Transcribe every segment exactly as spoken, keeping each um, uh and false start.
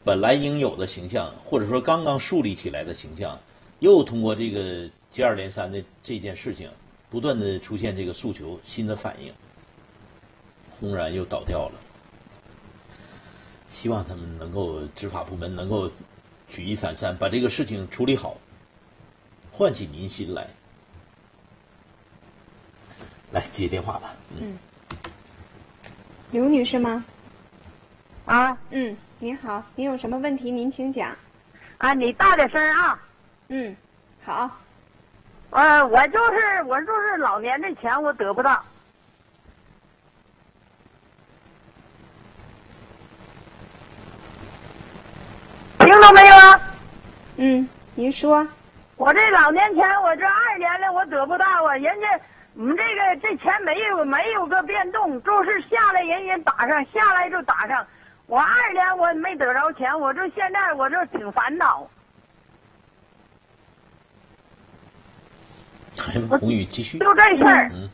本来应有的形象，或者说刚刚树立起来的形象，又通过这个接二连三的这件事情，不断的出现这个诉求、新的反应，轰然又倒掉了。希望他们能够执法部门能够举一反三，把这个事情处理好，唤起民心来。来接电话吧。嗯。 嗯刘女士吗？ 啊， 嗯，您好，您有什么问题您请讲。 啊，你大点声啊。 嗯，好。 呃，我就是我就是老年的钱我得不到。听到没有啊？ 嗯，您说。 我这老年钱我这二年了我得不到啊，人家我们这个这钱没有没有个变动，就是下来人人打上，下来就打上。我二年我没得着钱，我这现在我这挺烦恼。 红宇继续。 就这事儿。 嗯。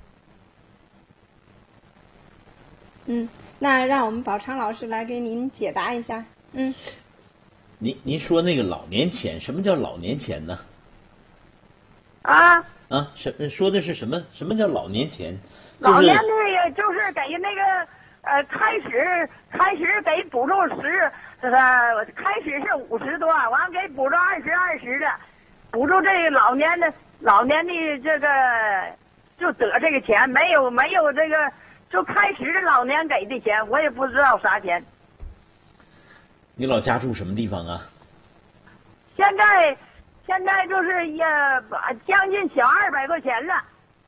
嗯，那让我们宝昌老师来给您解答一下。嗯。 您您说那个老年钱，什么叫老年钱呢？ 啊。 啊，什说的是什么？什么叫老年钱？ 就是、老年那个就是给那个呃，开始开始给补助十，呃，开始是五十多，完给补助二十二十的，补助这个老年的老年的这个就得这个钱，没有没有这个就开始的老年给的钱，我也不知道啥钱。 你老家住什么地方啊？ 现在。现在就是也将近小二百块钱了。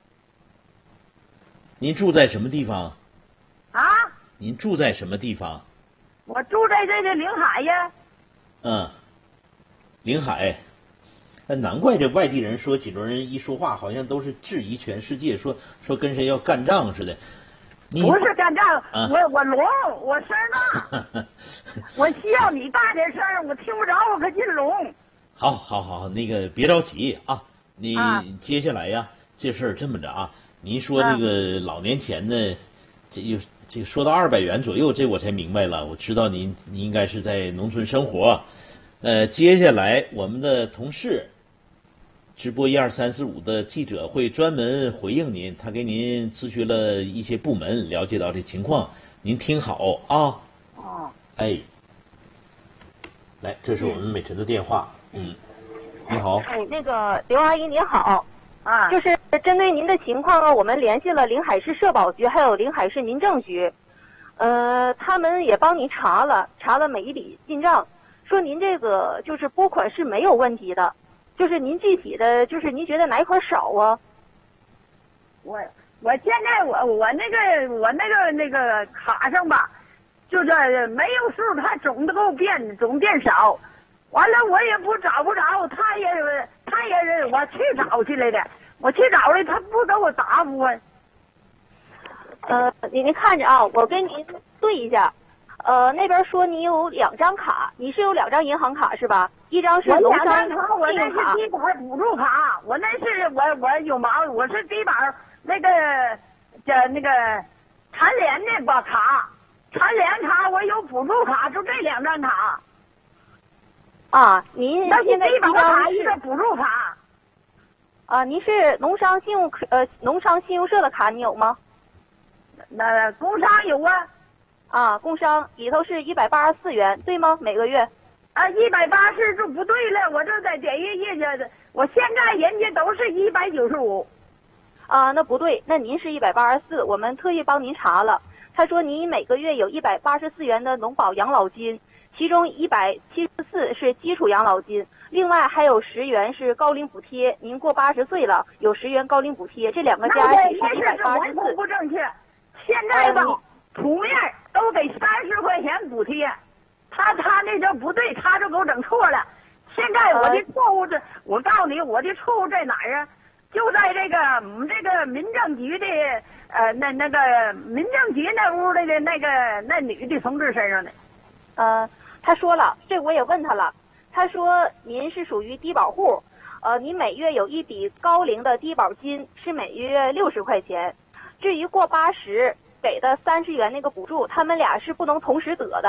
您住在什么地方？ 啊？ 您住在什么地方？ 我住在这个临海呀。 嗯，临海。那难怪这外地人说锦州人一说话好像都是质疑全世界，说说跟谁要干仗似的。你不是干仗， 啊、 我我聋，我声大，我需要你大点声，我听不着，我可进聋。 好，好，好，那个别着急啊，你接下来呀，啊、这事儿这么着啊，您说这个老年钱呢，这又这个说到二百元左右，这我才明白了。我知道您您应该是在农村生活，呃，接下来我们的同事，直播一二三四五的记者会专门回应您，他给您咨询了一些部门，了解到这情况，您听好啊。 哦。 哎，来，这是我们美晨的电话。嗯，你好。 哎，那个刘阿姨你好， 啊， 就是针对您的情况呢，我们联系了临海市社保局还有临海市民政局，呃，他们也帮您查了查了每一笔进账，说您这个就是拨款是没有问题的，就是您具体的就是您觉得哪一块少啊？ 我我现在我我那个我那个那个卡上吧，就是没有数，它总的给我变总变少。完了，我也不找不着，他也他也我去找去来的，我去找了，他不给我答复啊。 呃，您您看着啊，我跟您对一下，呃，那边说你有两张卡，你是有两张银行卡是吧？一张是农商信用卡， 我那是低保补助卡，我那是我我有毛，我是低保那个叫那个残联的吧卡，残联卡我有补助卡，就这两张卡。 啊，您现在低保卡一是个补助卡。 啊，您是农商信用呃农商信用社的卡，你有吗？ 那工商有啊。 啊，工商里头是一百八十四元，对吗？每个月？ 啊，一百八十就不对了，我这在点阅页家的，我现在人家都是一百九十五。 啊，那不对，那您是一百八十四，我们特意帮您查了，他说您每个月有一百八十四元的农保养老金。其中一百七十四是基础养老金，另外还有十元是高龄补贴。您过八十岁了，有十元高龄补贴，这两个加起是一百八十四。 完全不正确，现在吧，普面都给三十块钱补贴，他他那就不对，他就给我整错了。现在我的错误这，我告诉你，我的错误在哪儿啊？就在这个我们这个民政局的呃那那个民政局那屋里的那个那女的同志身上的。 呃。他说了，这我也问他了。他说您是属于低保户，呃，您每月有一笔高龄的低保金，是每月六十块钱。至于过八十给的三十元那个补助，他们俩是不能同时得的。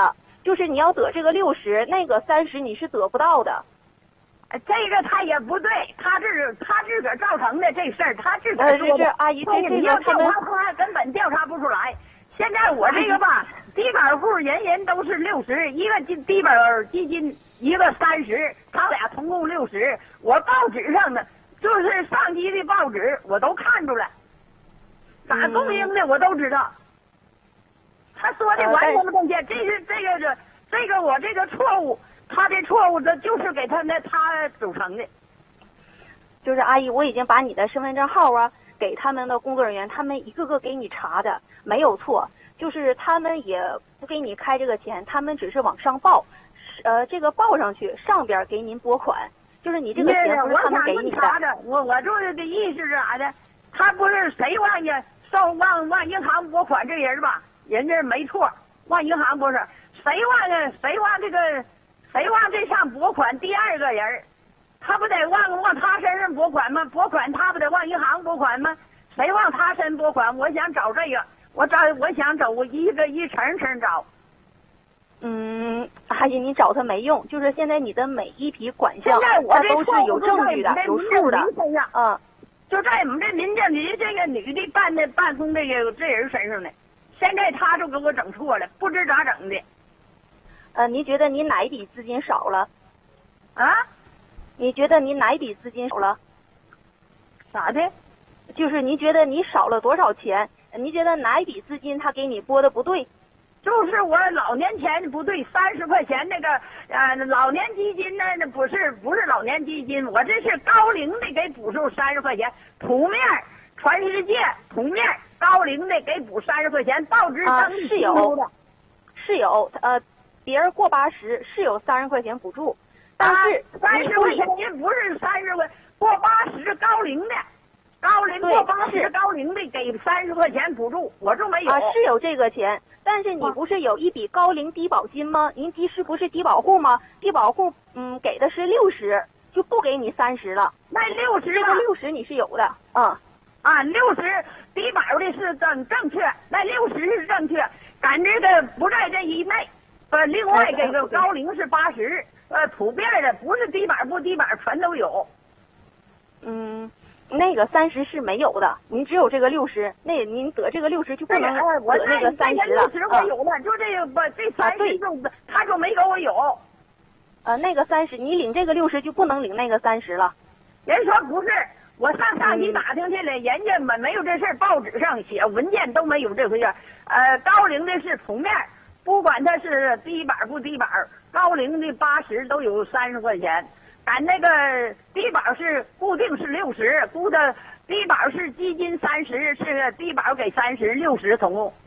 就是你要得这个六十，那个三十你是得不到的。 这个他也不对，他这是他自个儿造成的这事儿，他自个呃， 儿说的。 这这阿姨，这这你要个他们调查，他根本调查不出来。现在我这个吧，低保户人人都是六十，一个低低保基金一个三十，他俩同共六十。我报纸上的就是上级的报纸，我都看出来，咋供应的我都知道。他说的完全不正确，这是这个这这个我这个错误。他的错误的就是给他那他组成的， 就是阿姨，我已经把你的身份证号啊给他们的工作人员，他们一个个给你查的，没有错，就是他们也不给你开这个钱，他们只是往上报，呃，这个报上去，上边给您拨款，就是你这个钱不是他们给你的。 我我就是的意思是啥的？他不是谁往家上往往银行拨款这人吧？人家没错，往银行不是谁往的谁往这个。谁往这上拨款？第二个人，他不得往往他身上拨款吗？拨款他不得往银行拨款吗？谁往他身拨款？我想找这个，我找我想找一个一层层找。 嗯，阿姨，你找他没用，就是现在你的每一笔款项， 现在我这它都是有证据的，有数的。 嗯，就在我们这民政局这个女的办的办公这个这人身上呢，现在他就给我整错了，不知咋整的。 呃，你觉得你哪一笔资金少了？ 啊？ 你觉得你哪一笔资金少了？ 咋的？ 就是你觉得你少了多少钱？你觉得哪一笔资金他给你拨的不对？ 就是我老年钱不对，三十块钱那个呃老年基金呢，那不是不是老年基金，我这是高龄的给补助三十块钱，普面全世界普面高龄的给补三十块钱，报纸啊登是有，是有呃。别人过八十是有三十块钱补助，但是三十块钱您不是三十块，过八十高龄的，高龄过八十高龄的给三十块钱补助，我就没有啊，是有这个钱，但是你不是有一笔高龄低保金吗？您低是不是低保户吗？低保户嗯给的是六十，就不给你三十了。 那六十这个六十你是有的，嗯啊，六十低保的是正正确，那六十是正确，赶这个不在这一内。呃，另外这个高龄是八十，呃，普遍的不是低保不低保全都有。 嗯，那个三十是没有的，您只有这个六十，那您得这个六十就不能得那个三十了。 六十我有了，就这个不这三十就他就没给我有。 呃，那个三十你领这个六十就不能领那个三十了。 人说不是，我上上级打听去了，人家没没有这事儿，报纸上写文件都没有这回事。呃，高龄的是普面。不管他是低保不低保，高龄的八十都有三十块钱，咱那个低保是固定是六十，估的低保是基金三十，是低保给三十，六十总共。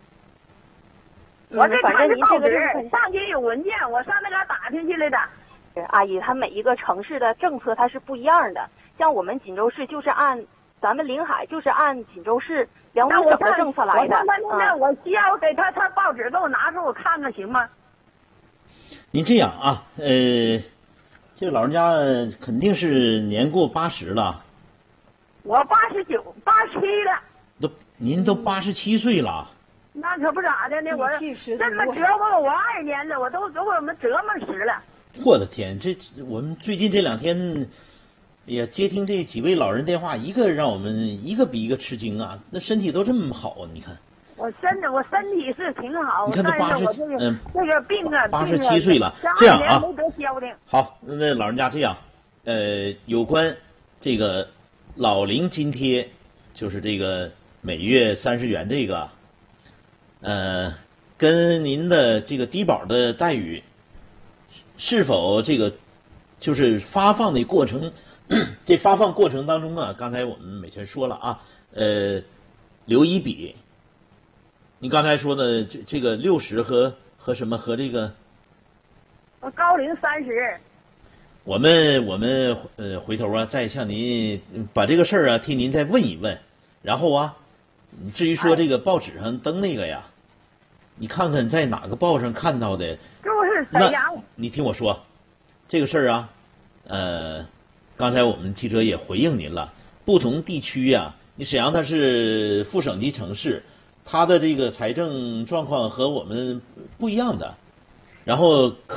我这看是报纸，上级有文件，我上那嘎打听去了的。 阿姨，他每一个城市的政策它是不一样的，像我们锦州市就是按咱们临海就是按锦州市两五省的政策来的。 我那我需要给他他报纸给我拿出我看看行吗？ 您这样啊，呃，这个老人家肯定是年过八十了。 我八十九、八七了。 都您都八十七岁了。 那可不咋的呢，我这么折磨我二年了，我都给我们折磨死了。 我的天，这我们最近这两天，哎呀，接听这几位老人电话，一个让我们一个比一个吃惊啊！那身体都这么好啊，你看。 我身子我身体是挺好， 你看他八十， 嗯，这个病啊， 八十七岁了，这样啊， 没得消停。 好，那老人家这样，呃，有关这个老龄津贴，就是这个每月三十元这个，呃，跟您的这个低保的待遇。是否这个就是发放的过程？这发放过程当中啊，刚才我们美晨说了啊，呃，留一笔。你刚才说的这这个六十和和什么和这个？ 我高龄三十。 我们我们呃回头啊，再向您把这个事儿啊替您再问一问，然后啊，至于说这个报纸上登那个呀，你看看在哪个报上看到的？ 就是沈阳。 你听我说，这个事儿啊，呃，刚才我们记者也回应您了，不同地区呀、啊，你沈阳它是副省级城市，它的这个财政状况和我们不一样的。 然后。